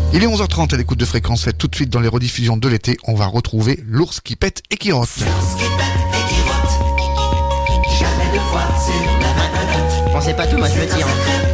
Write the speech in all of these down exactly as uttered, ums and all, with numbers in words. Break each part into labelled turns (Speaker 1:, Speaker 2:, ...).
Speaker 1: Il est onze heures trente à l'écoute de Fréquence sept. Tout de suite dans les rediffusions de l'été, on va retrouver l'ours qui pète et qui rote.
Speaker 2: L'ours qui pète et qui rote, jamais deux fois sur la même note.
Speaker 3: Bon, c'est pas tout, moi je le tire.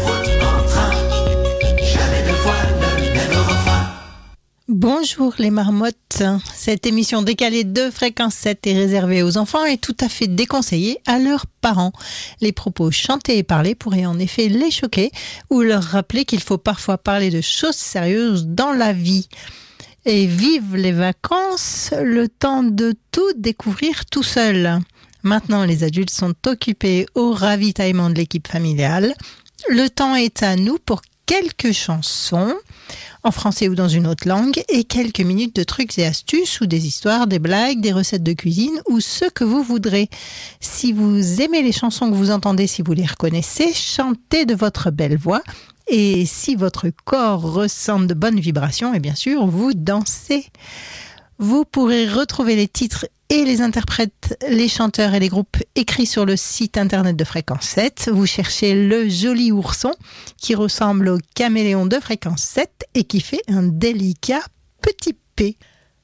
Speaker 2: Jamais deux fois le même refrain.
Speaker 4: Bonjour les marmottes. Cette émission décalée de Fréquence sept est réservée aux enfants et tout à fait déconseillée à leurs parents. Les propos chantés et parlés pourraient en effet les choquer ou leur rappeler qu'il faut parfois parler de choses sérieuses dans la vie. Et vive les vacances, le temps de tout découvrir tout seul. Maintenant, les adultes sont occupés au ravitaillement de l'équipe familiale. Le temps est à nous pour quelques chansons, en français ou dans une autre langue, et quelques minutes de trucs et astuces ou des histoires, des blagues, des recettes de cuisine ou ce que vous voudrez. Si vous aimez les chansons que vous entendez, si vous les reconnaissez, chantez de votre belle voix. Et si votre corps ressent de bonnes vibrations, et bien sûr, vous dansez. Vous pourrez retrouver les titres et les interprètes, les chanteurs et les groupes écrits sur le site internet de Fréquence sept. Vous cherchez le joli ourson qui ressemble au caméléon de Fréquence sept et qui fait un délicat petit P.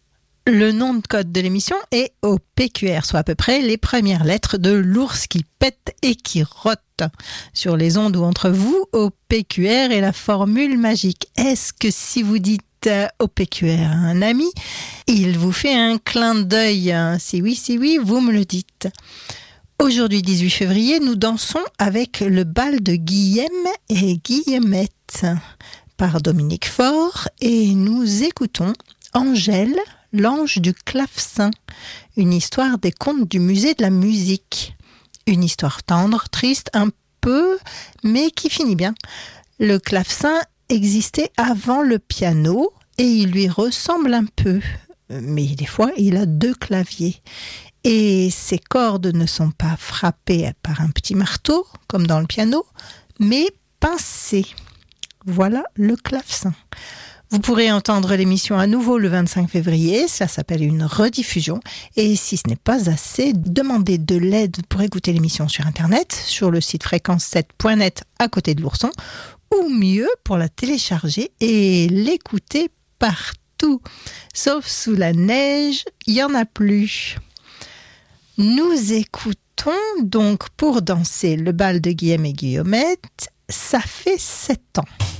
Speaker 4: Le nom de code de l'émission est O P Q R, soit à peu près les premières lettres de l'ours qui pète et qui rote. Sur les ondes ou entre vous, O P Q R est la formule magique. Est-ce que si vous dites O P Q R à un ami, il vous fait un clin d'œil? Si oui, si oui, vous me le dites. Aujourd'hui, dix-huit février, nous dansons avec le bal de Guillaume et Guillemette par Dominique Faure et nous écoutons Angèle, l'ange du clavecin, une histoire des contes du musée de la musique. Une histoire tendre, triste, un peu, mais qui finit bien. Le clavecin existait avant le piano et il lui ressemble un peu. Mais des fois, il a deux claviers. Et ses cordes ne sont pas frappées par un petit marteau, comme dans le piano, mais pincées. Voilà le clavecin. Vous pourrez entendre l'émission à nouveau le vingt-cinq février, ça s'appelle une rediffusion. Et si ce n'est pas assez, demandez de l'aide pour écouter l'émission sur Internet, sur le site fréquence sept point net à côté de l'ourson, ou mieux pour la télécharger et l'écouter partout. Sauf sous la neige, il n'y en a plus. Nous écoutons donc pour danser le bal de Guillaume et Guillemette, ça fait sept ans.